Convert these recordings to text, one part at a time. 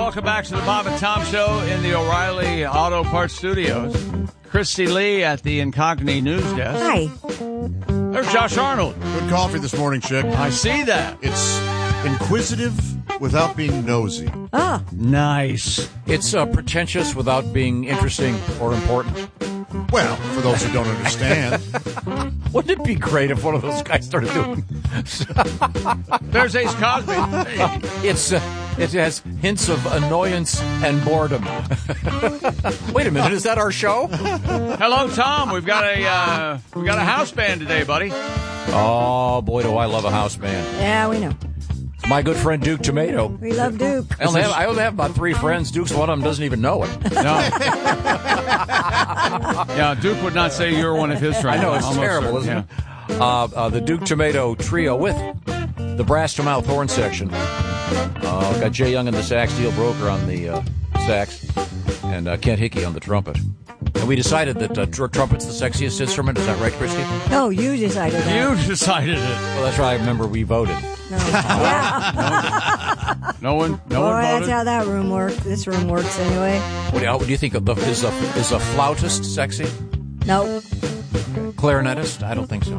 welcome back to the Bob and Tom Show in the O'Reilly Auto Parts Studios. Christy Lee at the Incognito News Desk. Hi. There's Josh Arnold. Good coffee this morning, chick. I see that. It's inquisitive without being nosy. Oh. Nice. It's pretentious without being interesting or important. Well, for those who don't understand. Wouldn't it be great if one of those guys started doing? There's Ace Cosby. It has hints of annoyance and boredom. Wait a minute, is that our show? Hello, Tom. We've got a house band today, buddy. Oh boy, do I love a house band. Yeah, we know. My good friend Duke Tomato. We love Duke. I only have about 3 friends. Duke's one of them doesn't even know it. No. Yeah, Duke would not say you're one of his friends. I know, it's Almost terrible, certain, isn't it? The Duke Tomato trio with the brass to mouth horn section. Got Jay Young and the sax, Steel Broker on the sax, and Kent Hickey on the trumpet. And we decided that trumpet's the sexiest instrument. Is that right, Christy? No, you decided that. You decided it. Well, that's right. I remember we voted. No. Yeah. No one Boy, that's voted. how that room works. This room works anyway. What do you think of is a flautist sexy? No. Clarinetist? I don't think so.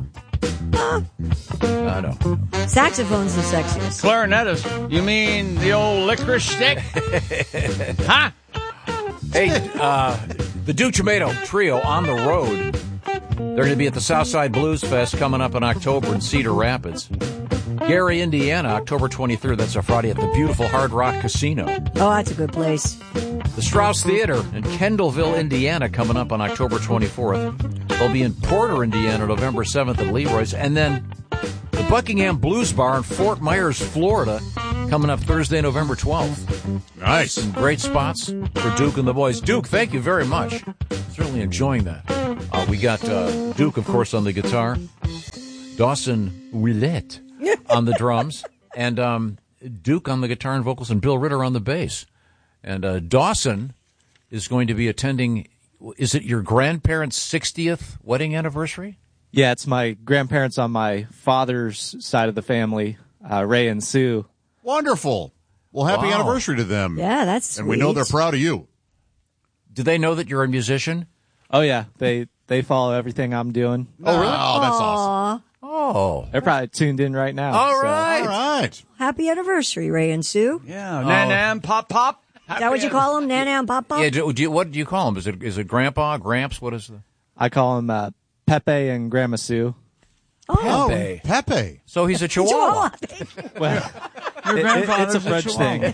I don't. Saxophone's the sexiest. Clarinetist? You mean the old licorice stick? Huh? Hey, the Duke Tomato trio on the road. They're going to be at the Southside Blues Fest coming up in October in Cedar Rapids. Gary, Indiana, October 23rd. That's a Friday at the beautiful Hard Rock Casino. Oh, that's a good place. The Strauss Theater in Kendallville, Indiana, coming up on October 24th. They'll be in Porter, Indiana, November 7th at Leroy's. And then the Buckingham Blues Bar in Fort Myers, Florida, coming up Thursday, November 12th. Nice. Some great spots for Duke and the boys. Duke, thank you very much. Certainly enjoying that. We got Duke, of course, on the guitar. Dawson Willette on the drums. And Duke on the guitar and vocals, and Bill Ritter on the bass. And Dawson is going to be attending, is it your grandparents' 60th wedding anniversary? Yeah, it's my grandparents on my father's side of the family, Ray and Sue. Wonderful. Well, happy anniversary to them. Yeah, that's sweet. And we know they're proud of you. Do they know that you're a musician? Oh, yeah. They follow everything I'm doing. Oh, really? Oh, that's awesome. Oh. They're probably tuned in right now. All so. right. All right. Happy anniversary, Ray and Sue. Yeah, Nan Pop Pop. Is that what you call them? Nana and Pop Pop? Yeah, what do you call them? Is it Grandpa, Gramps? What is the... I call them Pepe and Grandma Sue. Oh. Pepe. Pepe. So he's a Chihuahua. Well, Your grandfather's it's a French thing.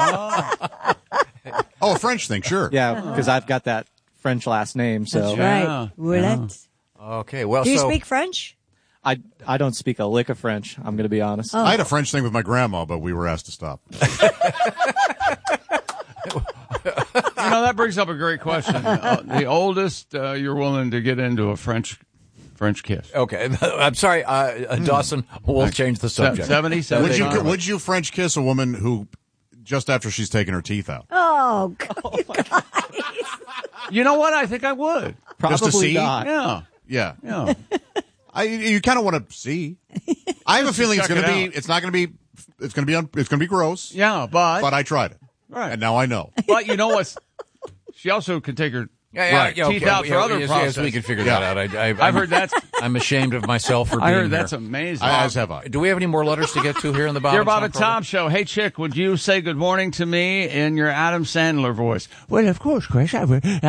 Oh, a French thing, sure. Yeah, because I've got that French last name. So That's Yeah, right. Willette. Okay, well, Do you so... speak French? I don't speak a lick of French. I'm going to be honest. I had a French thing with my grandma, but we were asked to stop. You know, that brings up a great question. The oldest you're willing to get into a French kiss. Okay, I'm sorry, Dawson, we'll change the subject. 70? Would you French kiss a woman who, just after she's taken her teeth out? Oh, God. You know what? I think I would. Probably Just to see? not. Yeah. Yeah. Yeah. You kind of want to see. I have a feeling it's check going to it be. out. It's not going to be. It's going to be gross. Yeah, but But I tried it. Right. And now I know. but you know what? She also could take her Right. teeth out for other yes, processes. yes, we can figure Yeah. that out. I've heard that's. I'm ashamed of myself for being I heard here. that's amazing. As have I. Do we have any more letters to get to here in the bottom? Dear Bob and Tom Show, hey chick, would you say good morning to me in your Adam Sandler voice? Well, of course, Chris. I would. Good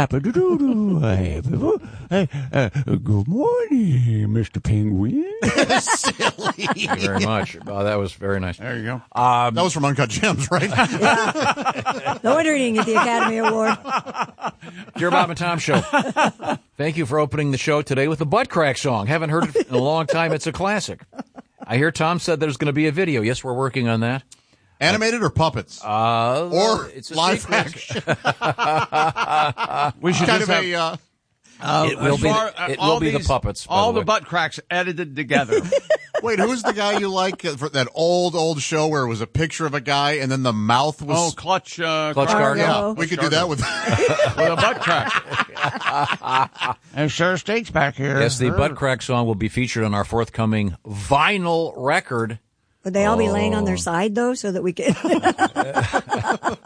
morning, Mr. Penguin. Thank you very much. That was very nice. There you go. That was from Uncut Gems, right? No wonder he didn't get the Academy Award. Dear Bob and Tom Show, thank you for opening the show today with the Butt Crack song. Haven't heard it in a long time. It's a classic. I hear Tom said there's going to be a video. Yes, we're working on that. Animated or puppets? Or it's a live secret. action? We should kind just of have It will be the puppets. by all the the way. butt cracks edited together. Wait, who's the guy you like for that old show where it was a picture of a guy and then the mouth was... Clutch Guard. yeah, we could do that with... with a butt crack. And Sarah State's back here. Yes, the Butt Crack song will be featured on our forthcoming vinyl record. Would they all be laying on their side, though, so that we can...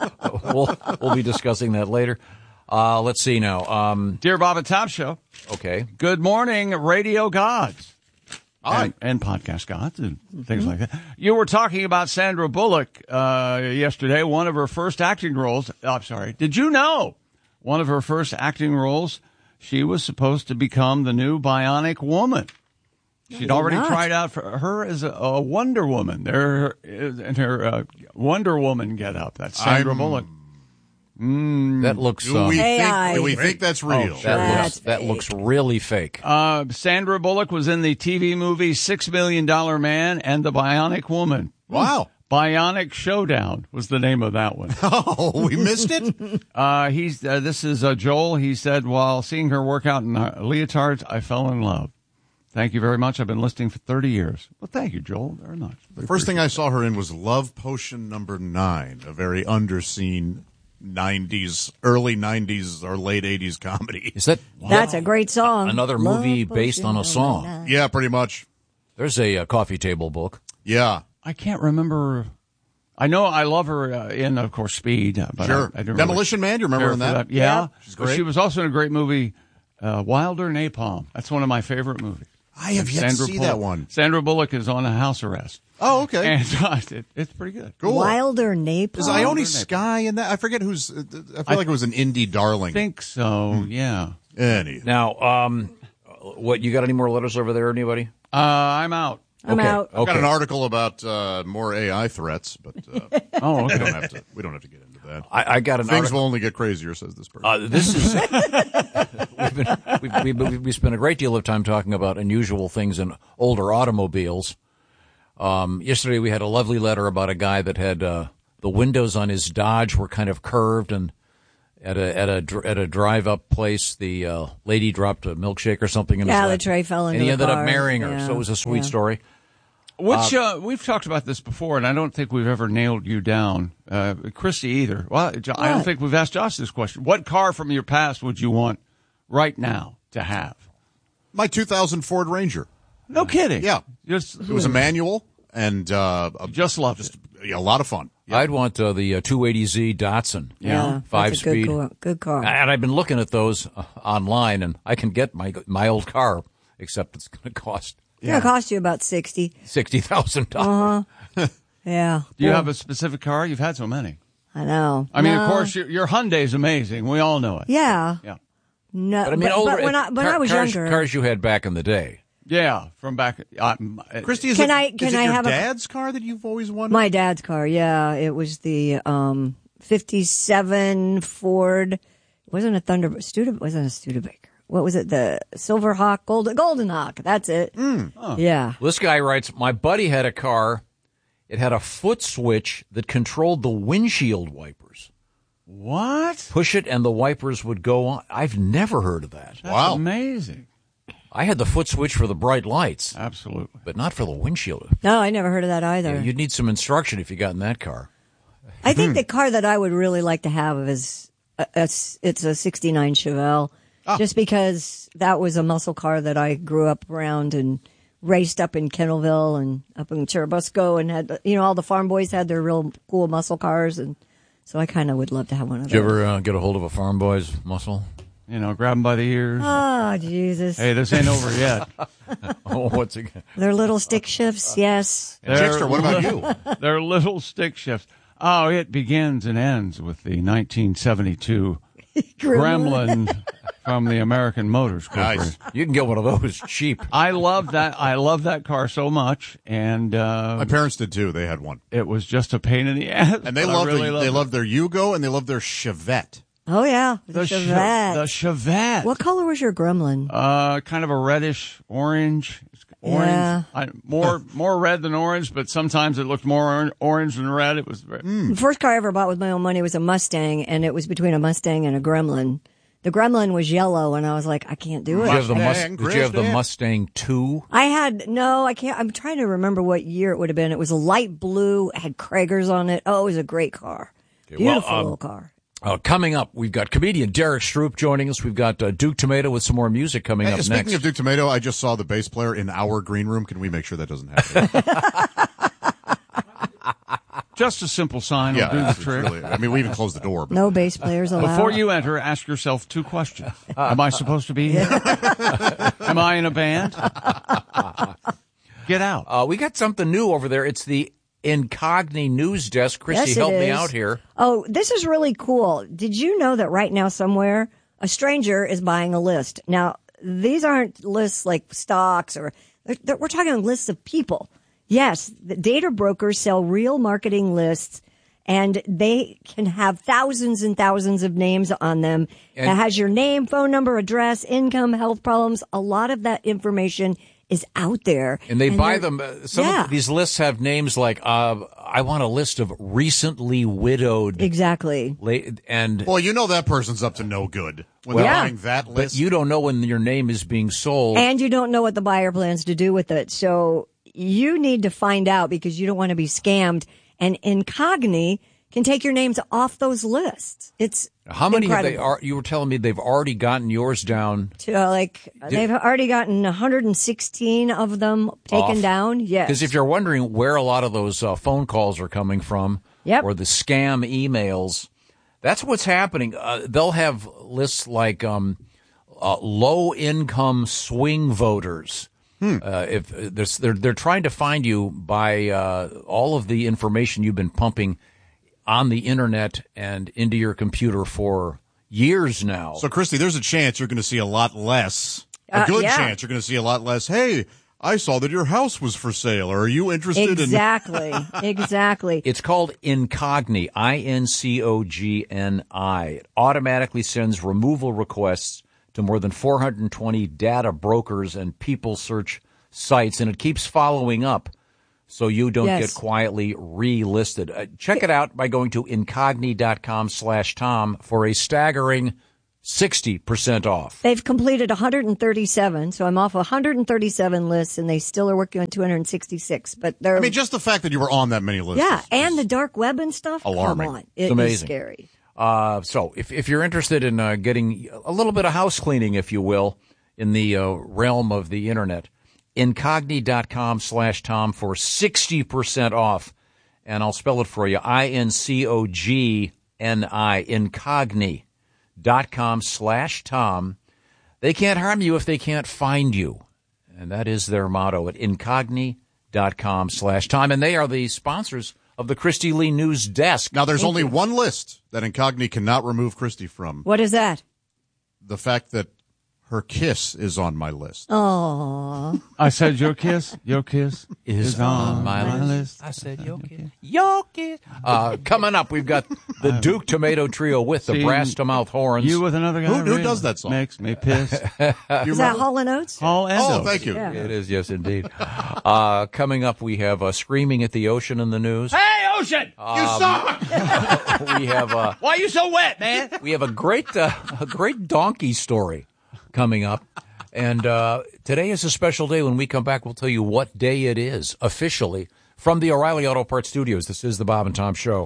we'll be discussing that later. Let's see now. Dear Bob and Tom Show. Okay. Good morning, radio gods. Hi. And podcast gods and things like that. You were talking about Sandra Bullock yesterday, one of her first acting roles. Oh, I'm sorry. Did you know one of her first acting roles, she was supposed to become the new Bionic Woman? She'd already tried out for her as a Wonder Woman. There in her Wonder Woman getup. That's Sandra Bullock. That looks. Do we think that's real? That looks really fake. Sandra Bullock was in the TV movie $6 Million Man and the Bionic Woman. Wow. Bionic Showdown was the name of that one. Oh, we missed it? This is Joel. He said, while seeing her work out in leotards, I fell in love. Thank you very much. I've been listening for 30 years. Well, thank you, Joel, very much. The first thing I saw her in was Love Potion number 9, a very underseen 90s, early 90s or late 80s comedy. Is that? That's a great song. Another movie based on a song. Yeah, pretty much. There's a coffee table book. Yeah. I can't remember. I know I love her in, of course, Speed. But Sure. I didn't Demolition Man, do you remember care in for that? Yeah. She's great. She was also in a great movie, Wilder Napalm. That's one of my favorite movies. I have yet to see that one. Sandra Bullock is on a house arrest. Oh, okay. And it's pretty good. Cool. Wilder Napalm. Is Ione Skye in that? I forget who's. I feel like it was an indie darling. I think so, yeah. Any. Now, what, you got any more letters over there, anybody? I'm out. I'm out. I've got an article about more AI threats, but Oh, we okay. don't have to get into that. I got an Things article. will only get crazier, says this person. This is we spent a great deal of time talking about unusual things in older automobiles. Yesterday we had a lovely letter about a guy that had the windows on his Dodge were kind of curved, and at a drive up place the lady dropped a milkshake or something in his lap. the tray fell into and he the ended car. up marrying her. Yeah. So it was a sweet story. Which we've talked about this before, and I don't think we've ever nailed you down, Christy, either. Well, I don't think we've asked Josh this question. What car from your past would you want right now to have? My 2000 Ford Ranger. No kidding. Yeah. Just It was a manual and just loved it. a lot of fun. Yeah. I'd want the 280Z Datsun. Yeah, that's a 5-speed. good car. And I've been looking at those online, and I can get my old car, except it's going to cost It's going to cost you about $60,000. $60,000. Yeah. Do you have a specific car? You've had so many. I know. I mean, No. of course, your Hyundai's amazing. We all know it. Yeah. Yeah. No, But I mean, older, when I was cars, younger. cars you had back in the day. Yeah, from back. Christy, is Can it, I is it your have a- dad's car that you've always wanted? My dad's car, yeah. It was the 57 Ford. It wasn't a wasn't a Studebaker. What was it? The Silverhawk, Golden Hawk. That's it. Yeah. This guy writes, my buddy had a car. It had a foot switch that controlled the windshield wipers. What? Push it and the wipers would go on. I've never heard of that. That's Wow. amazing. I had the foot switch for the bright lights, Absolutely. but not for the windshield. No, I never heard of that either. You'd need some instruction if you got in that car. I think the car that I would really like to have is it's a 69 Chevelle, just because that was a muscle car that I grew up around and raced up in Kennelville and up in Churubusco, and had, all the farm boys had their real cool muscle cars, and so I kind of would love to have one of those. Did you ever get a hold of a farm boy's musle? Grab them by the ears. Oh, Jesus. Hey, this ain't over yet. Oh, what's again? They're little stick shifts, yes. Chickster, what about you? They're little stick shifts. Oh, it begins and ends with the 1972 Gremlin from the American Motors Corporation. Nice. You can get one of those cheap. I love that car so much, and My parents did too. They had one. it was just a pain in the ass. And they but I loved really they it. loved their Yugo and they loved their Chevette. Oh, yeah. the Chevette. The Chevette. What color was your Gremlin? Kind of a reddish orange. Orange. Yeah. More red than orange, but sometimes it looked more orange than red. It was very, The first car I ever bought with my own money was a Mustang, and it was between a Mustang and a Gremlin. The Gremlin was yellow, and I was like, I can't do Did it. you have the, Mustang, did you have the Christy. Mustang 2? I can't. I'm trying to remember what year it would have been. It was a light blue, had Kragers on it. Oh, it was a great car. Beautiful little car. Coming up, we've got comedian Derek Stroop joining us. We've got Duke Tomato with some more music coming up Speaking next. of Duke Tomato, I just saw the bass player in our green room. Can we make sure that doesn't happen? Just a simple sign will do the trick. Really, I mean, we even closed the door. But. No bass players allowed. Before you enter, ask yourself 2 questions. Am I supposed to be here? Am I in a band? Get out. We got something new over there. It's the Incogni News Desk. Christy, Yes, help it me is. out here. Oh, this is really cool. Did you know that right now somewhere a stranger is buying a list? Now, these aren't lists like stocks or we're talking lists of people. Yes, the data brokers sell real marketing lists, and they can have thousands and thousands of names on them. It has your name, phone number, address, income, health problems. A lot of that information is out there. And they buy them. Some of these lists have names like, I want a list of recently widowed. Exactly. And Well, you know that person's up to no good when they're buying that list. But you don't know when your name is being sold. And you don't know what the buyer plans to do with it. So you need to find out because you don't want to be scammed. And Incogni can take your names off those lists. It's How many incredible. have they? You were telling me they've already gotten yours down. They've already gotten 116 of them taken Off. down. Yes. Because if you're wondering where a lot of those phone calls are coming from, or the scam emails, that's what's happening. They'll have lists like low-income swing voters. If they're trying to find you by all of the information you've been pumping on the internet and into your computer for years now. So, Christy, there's a chance you're going to see a lot less. A good chance you're going to see a lot less. Hey, I saw that your house was for sale. Are you interested Exactly. It's called Incogni, INCOGNI. It automatically sends removal requests to more than 420 data brokers and people search sites, and it keeps following up so you don't get quietly relisted. Check it out by going to incogni.com/Tom for a staggering 60% off. They've completed 137, so I'm off 137 lists, and they still are working on 266. But they're, I mean, just the fact that you were on that many lists. And the dark web and stuff. Alarming. Come on, It's amazing. Is scary. So if you're interested in getting a little bit of house cleaning, if you will, in the realm of the internet, incogni.com/Tom for 60% off. And I'll spell it for you. INCOGNI, incogni.com/Tom. They can't harm you if they can't find you. And that is their motto at incogni.com/Tom. And they are the sponsors of the Christy Lee News Desk. Now, there's only one list that Incogni cannot remove Christy from. What is that? The fact that her kiss is on my list. Oh, I said your kiss is on my list. I said your kiss. Coming up, we've got the Duke Tomato Trio with the brass to mouth horns. You with another guy. Who really does that song? Makes me pissed. is that Hall & Oates? Hall and Oh, Oates. thank you. Yeah. It is, yes, indeed. Coming up, we have Screaming at the Ocean in the news. Hey, Ocean! You suck! We have Why are you so wet, man? we have a great donkey story coming up. And today is a special day. When we come back, we'll tell you what day it is officially from the O'Reilly Auto Parts Studios. This is the Bob and Tom Show.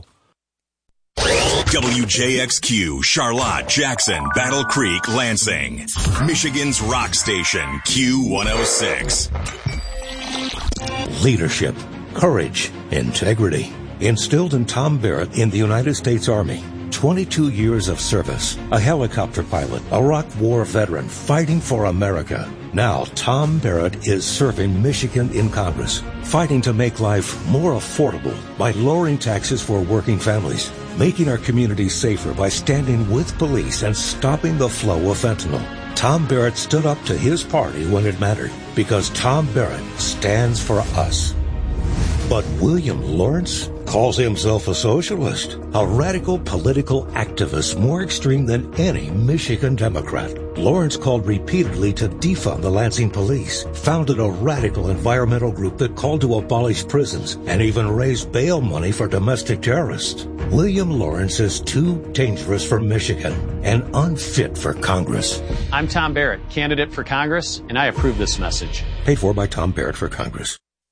WJXQ, Charlotte, Jackson, Battle Creek, Lansing. Michigan's rock station, Q106. Leadership, courage, integrity. Instilled in Tom Barrett in the United States Army. 22 years of service, a helicopter pilot, Iraq War veteran fighting for America. Now, Tom Barrett is serving Michigan in Congress, fighting to make life more affordable by lowering taxes for working families, making our communities safer by standing with police and stopping the flow of fentanyl. Tom Barrett stood up to his party when it mattered, because Tom Barrett stands for us. But William Lawrence calls himself a socialist, a radical political activist more extreme than any Michigan Democrat. Lawrence called repeatedly to defund the Lansing police, founded a radical environmental group that called to abolish prisons, and even raised bail money for domestic terrorists. William Lawrence is too dangerous for Michigan and unfit for Congress. I'm Tom Barrett, candidate for Congress, and I approve this message. Paid for by Tom Barrett for Congress. This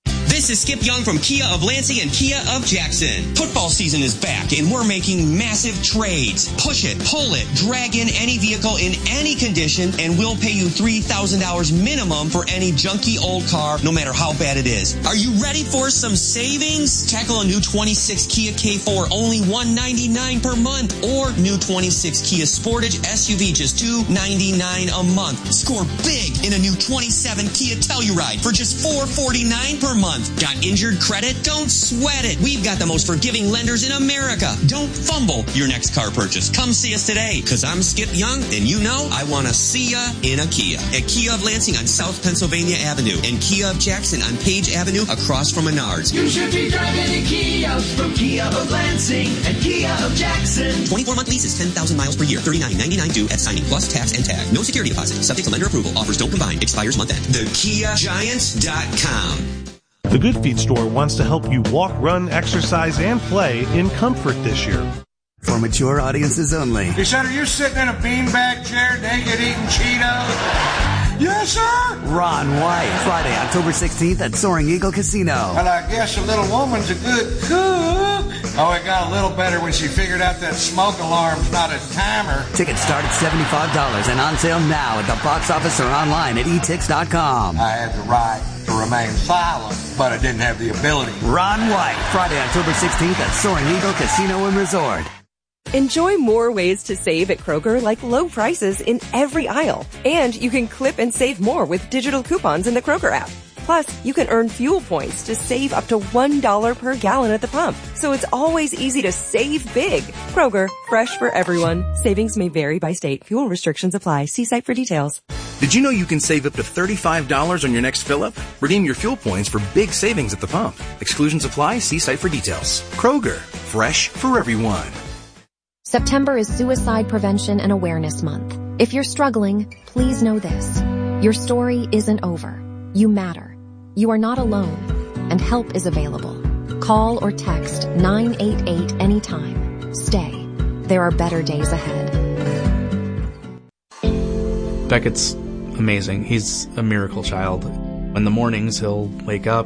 This is Skip Young from Kia of Lansing and Kia of Jackson. Football season is back and we're making massive trades. Push it, pull it, drag in any vehicle in any condition and we'll pay you $3,000 minimum for any junky old car, no matter how bad it is. Are you ready for some savings? Tackle a new 26 Kia K4, only $199 per month, or new 26 Kia Sportage SUV, just $299 a month. Score big in a new 27 Kia Telluride for just $449 per month. Got injured credit? Don't sweat it. We've got the most forgiving lenders in America. Don't fumble your next car purchase. Come see us today, because I'm Skip Young, and you know I want to see ya in a Kia. At Kia of Lansing on South Pennsylvania Avenue and Kia of Jackson on Page Avenue across from Menards. You should be driving a Kia from Kia of Lansing and Kia of Jackson. 24-month leases, 10,000 miles per year, $39.99 due at signing, plus tax and tag. No security deposit. Subject to lender approval. Offers don't combine. Expires month end. TheKiaGiants.com. The Good Feet store wants to help you walk, run, exercise, and play in comfort this year. For mature audiences only. He said, are you sitting in a beanbag chair naked eating Cheetos? Yes, sir. Ron White, Friday, October 16th at Soaring Eagle Casino. Well, I guess a little woman's a good cook. Oh, it got a little better when she figured out that smoke alarm's not a timer. Tickets start at $75 and on sale now at the box office or online at etix.com. I had the right to remain silent, but I didn't have the ability. Ron White, Friday, October 16th at Soaring Eagle Casino and Resort. Enjoy more ways to save at Kroger, like low prices in every aisle. And you can clip and save more with digital coupons in the Kroger app. Plus, you can earn fuel points to save up to $1 per gallon at the pump. So it's always easy to save big. Kroger, fresh for everyone. Savings may vary by state. Fuel restrictions apply. See site for details. Did you know you can save up to $35 on your next fill-up? Redeem your fuel points for big savings at the pump. Exclusions apply. See site for details. Kroger, fresh for everyone. September is Suicide Prevention and Awareness Month. If you're struggling, please know this. Your story isn't over. You matter. You are not alone, and help is available. Call or text 988 anytime. Stay. There are better days ahead. Beckett's amazing. He's a miracle child. In the mornings, he'll wake up